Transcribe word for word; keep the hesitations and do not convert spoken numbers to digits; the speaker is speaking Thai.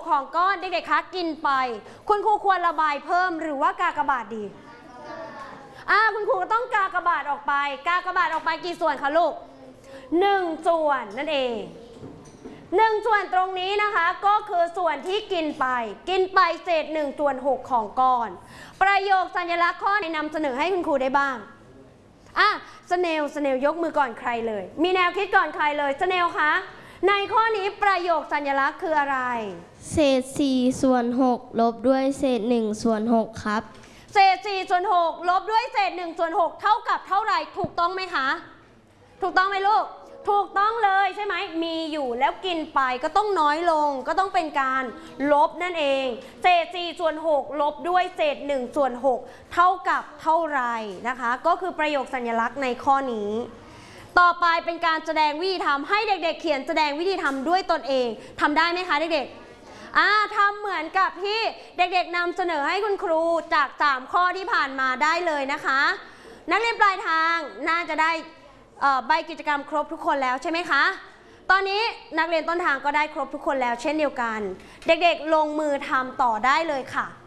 ของก้อนเด็กๆคะกินไปคุณครูควรระบายเพิ่มหรือว่ากากบาทดีอ่าคุณครูก็ต้องกากบาทออกไปกากบาทออกไปกี่ส่วนคะลูกหนึ่งส่วนนั่นเองหนึ่งส่วนตรงนี้นะคะก็คือส่วนที่กินไปกินไปเศษหนึ่งส่วนหกของก้อนประโยคสัญลักษณ์ข้อไหนนำเสนอให้คุณครูได้บ้างอ่ะสเนลสเนลยกมือก่อนใครเลยมีแนวคิดก่อนใครเลยสเนลคะในข้อนี้ประโยคสัญลักษณ์คืออะไรเศษสี่ส่วนหกลบด้วยเศษหนึ่งส่วนหกครับเศษสี่ส่วนหกลบด้วยเศษหนึ่งส่วนหกเท่ากับเท่าไหร่ถูกต้องไหมคะถูกต้องไหมลูกถูกต้องเลยใช่ไหมมีอยู่แล้วกินไปก็ต้องน้อยลงก็ต้องเป็นการลบนั่นเองเศษสี่ส่วนหกลบด้วยเศษหนึ่งส่วนหกเท่ากับเท่าไรนะคะก็คือประโยคสัญลักษณ์ในข้อนี้ต่อไปเป็นการแสดงวิธีทำให้เด็กๆเขียนแสดงวิธีทำด้วยตนเองทำได้ไหมคะเด็กๆอ่าทำเหมือนกับที่เด็กๆนำเสนอให้คุณครูจากสามข้อที่ผ่านมาได้เลยนะคะนักเรียนปลายทางน่าจะได้ใบกิจกรรมครบทุกคนแล้วใช่ไหมคะตอนนี้นักเรียนต้นทางก็ได้ครบทุกคนแล้วเช่นเดียวกันเด็กๆลงมือทำต่อได้เลยค่ะ